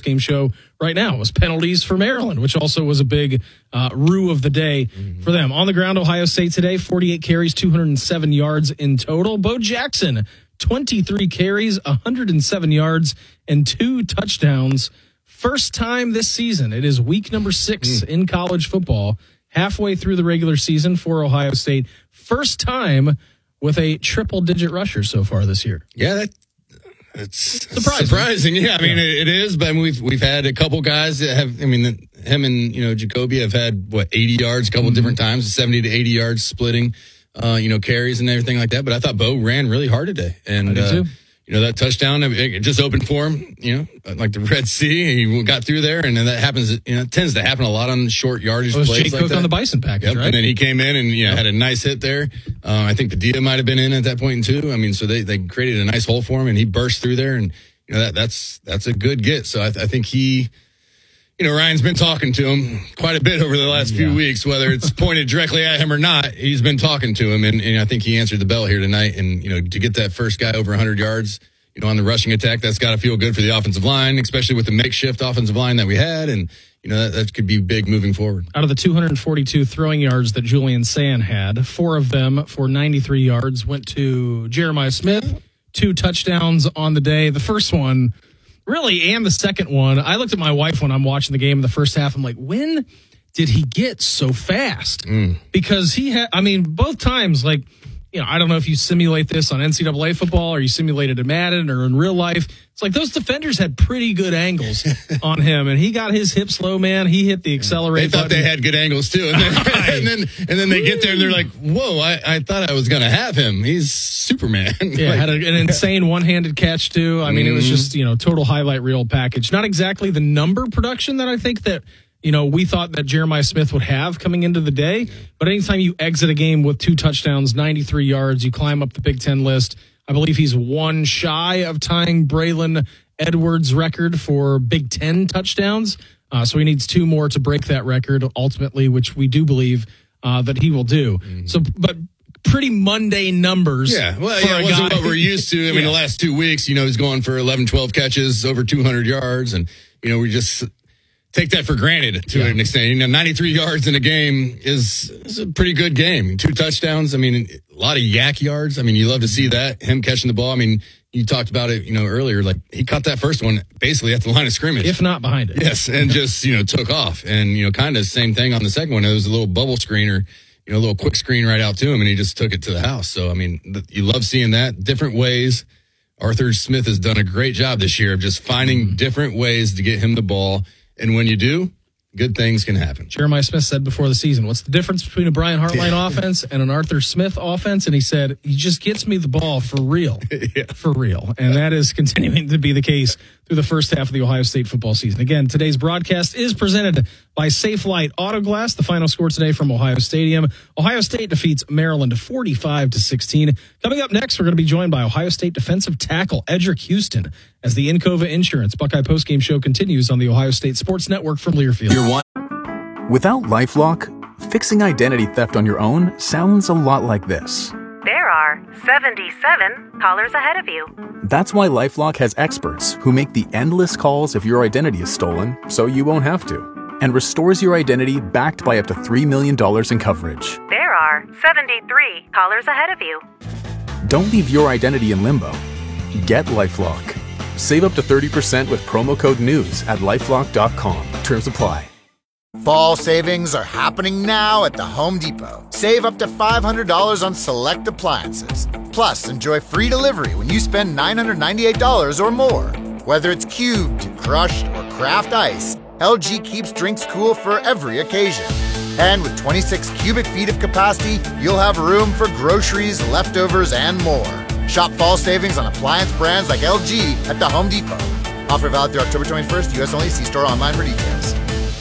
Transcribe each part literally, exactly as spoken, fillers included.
postgame show right now. It was penalties for Maryland, which also was a big uh, rue of the day mm-hmm. for them. On the ground, Ohio State today, forty-eight carries, two hundred seven yards in total. Bo Jackson, twenty-three carries, one hundred seven yards, and two touchdowns. First time this season. It is week number six mm. in college football, halfway through the regular season for Ohio State. First time with a triple-digit rusher so far this year. Yeah, that, that's surprising. surprising. Yeah, I mean, yeah. It, it is, but we've we've had a couple guys that have, I mean, him and, you know, Jacoby have had, what, eighty yards a couple mm-hmm. different times, seventy to eighty yards splitting, uh, you know, carries and everything like that. But I thought Bo ran really hard today. And, I do uh, too. You know, that touchdown, it just opened for him, you know, like the Red Sea. He got through there, and then that happens, you know, it tends to happen a lot on short yardage it was plays Jake like Cook that. on the Bison package, yep. right? And then he came in and, you know, yep. had a nice hit there. Uh, I think Padilla might have been in at that point, too. I mean, so they, they created a nice hole for him, and he burst through there, and, you know, that that's that's a good get. So I, th- I think he... You know, Ryan's been talking to him quite a bit over the last few yeah. weeks, whether it's pointed directly at him or not. He's been talking to him, and, and I think he answered the bell here tonight. And, you know, to get that first guy over one hundred yards, you know, on the rushing attack, that's got to feel good for the offensive line, especially with the makeshift offensive line that we had. And, you know, that, that could be big moving forward. Out of the two hundred forty-two throwing yards that Julian Sand had, four of them for ninety-three yards went to Jeremiah Smith, two touchdowns on the day. The first one... Really, and the second one, I looked at my wife when I'm watching the game in the first half. I'm like, when did he get so fast? Mm. Because he had, I mean, both times, like, you know, I don't know if you simulate this on N C double A football or you simulate it in Madden or in real life. It's like those defenders had pretty good angles on him, and he got his hips low, man. He hit the accelerate They thought button. They had good angles, too. And then, and then, and then they get there, and they're like, whoa, I, I thought I was going to have him. He's Superman. Yeah, like, had a, an insane one-handed catch, too. I mean, mm-hmm. it was just, you know, total highlight reel package. Not exactly the number production that I think that, you know, we thought that Jeremiah Smith would have coming into the day. Yeah. But anytime you exit a game with two touchdowns, ninety-three yards, you climb up the Big Ten list. I believe he's one shy of tying Braylon Edwards' record for Big Ten touchdowns. Uh, so he needs two more to break that record ultimately, which we do believe uh, that he will do. Mm-hmm. So, but pretty mundane numbers. Yeah, well, yeah, it wasn't what we're used to. I mean, yeah. the last two weeks, you know, he's going for eleven, twelve catches, over two hundred yards. And, you know, we just take that for granted to yeah. an extent. You know, ninety-three yards in a game is, is a pretty good game. Two touchdowns. I mean, a lot of yak yards. I mean, you love to see that, him catching the ball. I mean, you talked about it, you know, earlier. Like, he caught that first one basically at the line of scrimmage. If not behind it. Yes, and just, you know, took off. And, you know, kind of same thing on the second one. It was a little bubble screener, you know, a little quick screen right out to him, and he just took it to the house. So, I mean, you love seeing that. Different ways. Arthur Smith has done a great job this year of just finding mm-hmm. different ways to get him the ball. And when you do, good things can happen. Jeremiah Smith said before the season, what's the difference between a Brian Hartline yeah. offense and an Arthur Smith offense? And he said, he just gets me the ball for real. yeah. For real. And that is continuing to be the case through the first half of the Ohio State football season. Again, today's broadcast is presented by Safe Light Auto Glass. The final score today from Ohio Stadium. Ohio State defeats Maryland forty-five to sixteen. Coming up next, we're going to be joined by Ohio State defensive tackle Edric Houston as the Encova Insurance Buckeye postgame show continues on the Ohio State Sports Network from Learfield. You're one. Without LifeLock, fixing identity theft on your own sounds a lot like this. There are seventy-seven callers ahead of you. That's why LifeLock has experts who make the endless calls if your identity is stolen, so you won't have to, and restores your identity backed by up to three million dollars in coverage. There are seventy-three callers ahead of you. Don't leave your identity in limbo. Get LifeLock. Save up to thirty percent with promo code NEWS at lifelock dot com. Terms apply. Fall savings are happening now at the Home Depot. Save up to five hundred dollars on select appliances. Plus, enjoy free delivery when you spend nine hundred ninety-eight dollars or more. Whether it's cubed, crushed, or craft ice, L G keeps drinks cool for every occasion. And with twenty-six cubic feet of capacity, you'll have room for groceries, leftovers, and more. Shop fall savings on appliance brands like L G at the Home Depot. Offer valid through October twenty-first, U S only. See store online for details.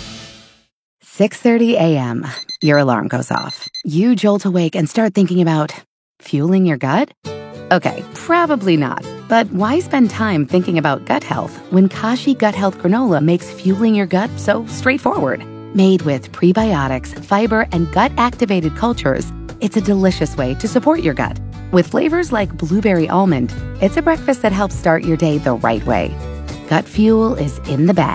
six thirty a.m. Your alarm goes off. You jolt awake and start thinking about fueling your gut? Okay, probably not. But why spend time thinking about gut health when Kashi Gut Health Granola makes fueling your gut so straightforward? Made with prebiotics, fiber, and gut-activated cultures, it's a delicious way to support your gut. With flavors like blueberry almond, it's a breakfast that helps start your day the right way. Gut fuel is in the bag.